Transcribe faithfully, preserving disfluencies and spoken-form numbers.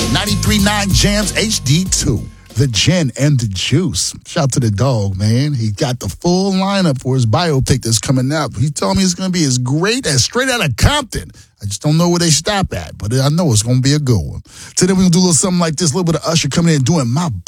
ninety-three point nine Jams H D two. The gin and the juice. Shout out to the dog, man. He got the full lineup for his biopic that's coming out. He told me it's going to be as great as Straight Outta Compton. I just don't know where they stop at, but I know it's going to be a good one. Today we're going to do a little something like this, a little bit of Usher coming in and doing My